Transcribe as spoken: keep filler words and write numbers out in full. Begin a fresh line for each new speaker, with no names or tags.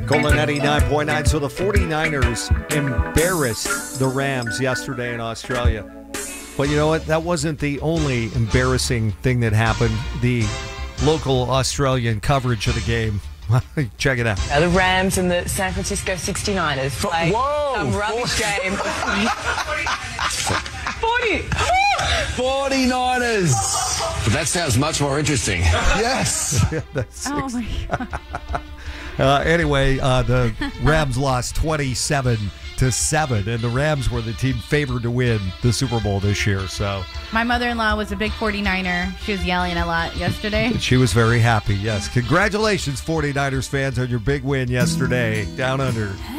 Golden ninety-nine point nine. So the 49ers embarrassed the Rams yesterday in Australia. But you know what? That wasn't the only embarrassing thing that happened. The local Australian coverage of the game. Check it out.
Now the Rams and the San Francisco sixty-niners play
Whoa,
some rubbish game. forty.
forty-niners.
But that sounds much more interesting.
Yes.
Oh, my God.
Uh, anyway, uh, the Rams lost twenty-seven to seven, and the Rams were the team favored to win the Super Bowl this year. So
My mother-in-law was a big forty-niner. She was yelling a lot yesterday.
she was very happy. Yes, congratulations, 49ers fans, on your big win yesterday down under.